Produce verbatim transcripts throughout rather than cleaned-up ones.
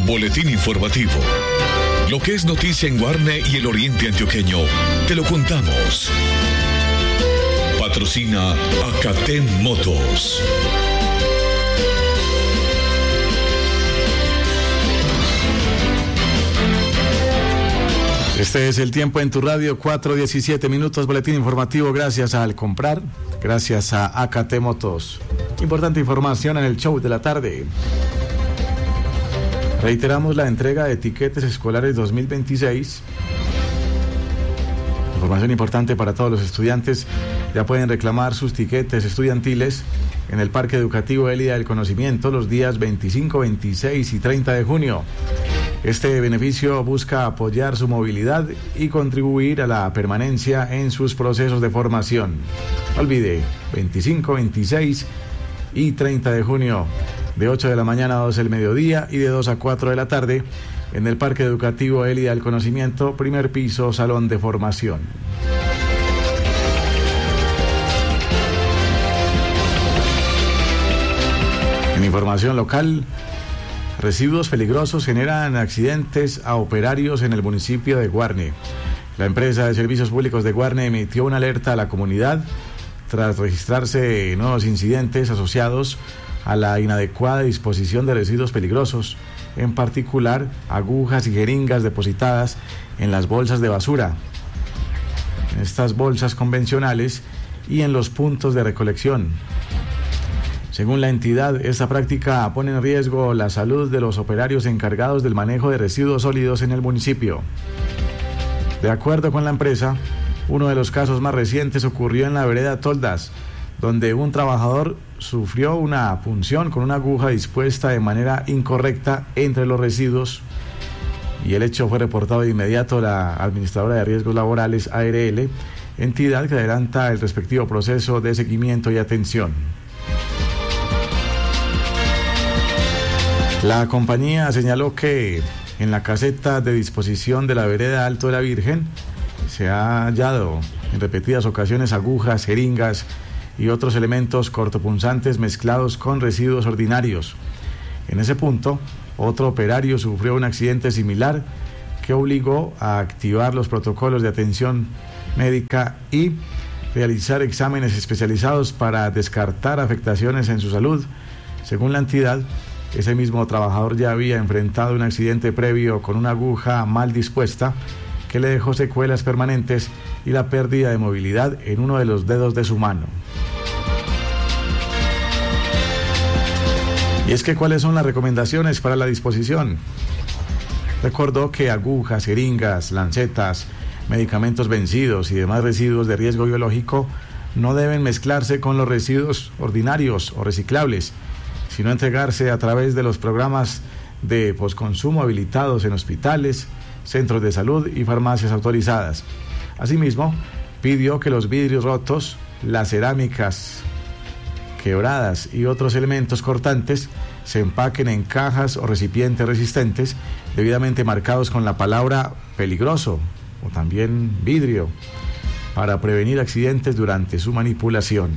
Boletín informativo. Lo que es noticia en Guarne y el oriente antioqueño, te lo contamos. Patrocina Acatem Motos. Este es el tiempo en tu radio, cuatro diecisiete minutos, boletín informativo gracias a Al Comprar, gracias a Acatem Motos. Importante información en el show de la tarde. Reiteramos la entrega de etiquetes escolares dos mil veintiséis. Información importante para todos los estudiantes. Ya pueden reclamar sus tiquetes estudiantiles en el Parque Educativo Élida del Conocimiento los días veinticinco, veintiséis y treinta de junio. Este beneficio busca apoyar su movilidad y contribuir a la permanencia en sus procesos de formación. No olvide, veinticinco, veintiséis y treinta de junio, de ocho de la mañana a doce del mediodía y de dos a cuatro de la tarde, en el Parque Educativo Élida del Conocimiento, primer piso, salón de formación. En información local, residuos peligrosos generan accidentes a operarios en el municipio de Guarne. La empresa de servicios públicos de Guarne emitió una alerta a la comunidad tras registrarse nuevos incidentes asociados a la inadecuada disposición de residuos peligrosos, en particular agujas y jeringas depositadas en las bolsas de basura, en estas bolsas convencionales y en los puntos de recolección. Según la entidad, esta práctica pone en riesgo la salud de los operarios encargados del manejo de residuos sólidos en el municipio. De acuerdo con la empresa, uno de los casos más recientes ocurrió en la vereda Toldas, donde un trabajador sufrió una punción con una aguja dispuesta de manera incorrecta entre los residuos, y el hecho fue reportado de inmediato a la Administradora de Riesgos Laborales, A R L, entidad que adelanta el respectivo proceso de seguimiento y atención. La compañía señaló que en la caseta de disposición de la vereda Alto de la Virgen se ha hallado en repetidas ocasiones agujas, jeringas y otros elementos cortopunzantes mezclados con residuos ordinarios. En ese punto, otro operario sufrió un accidente similar que obligó a activar los protocolos de atención médica y realizar exámenes especializados para descartar afectaciones en su salud. Según la entidad, ese mismo trabajador ya había enfrentado un accidente previo con una aguja mal dispuesta que le dejó secuelas permanentes y la pérdida de movilidad en uno de los dedos de su mano. Y es que, ¿cuáles son las recomendaciones para la disposición? Recordó que agujas, jeringas, lancetas, medicamentos vencidos y demás residuos de riesgo biológico no deben mezclarse con los residuos ordinarios o reciclables, sino entregarse a través de los programas de posconsumo habilitados en hospitales, centros de salud y farmacias autorizadas. Asimismo, pidió que los vidrios rotos, las cerámicas quebradas y otros elementos cortantes se empaquen en cajas o recipientes resistentes debidamente marcados con la palabra peligroso o también vidrio para prevenir accidentes durante su manipulación.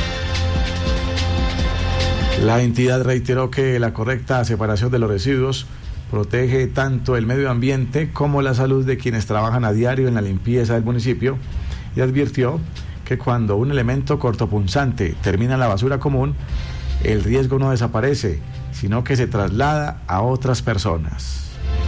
La entidad reiteró que la correcta separación de los residuos protege tanto el medio ambiente como la salud de quienes trabajan a diario en la limpieza del municipio, y advirtió que cuando un elemento cortopunzante termina en la basura común, el riesgo no desaparece, sino que se traslada a otras personas.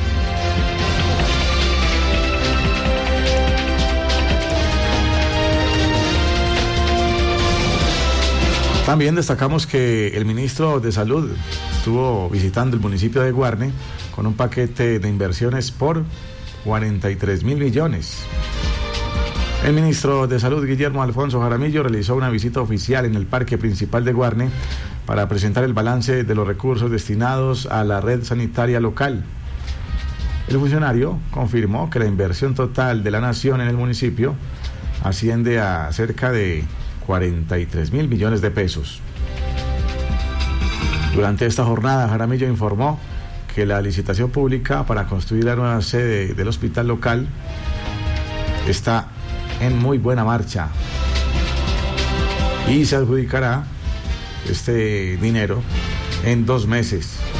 También destacamos que el ministro de Salud estuvo visitando el municipio de Guarne con un paquete de inversiones por cuarenta y tres mil millones. El ministro de Salud, Guillermo Alfonso Jaramillo, realizó una visita oficial en el parque principal de Guarne para presentar el balance de los recursos destinados a la red sanitaria local. El funcionario confirmó que la inversión total de la nación en el municipio asciende a cerca de cuarenta y tres mil millones de pesos. Durante esta jornada, Jaramillo informó que la licitación pública para construir la nueva sede del hospital local está en muy buena marcha y se adjudicará este dinero en dos meses.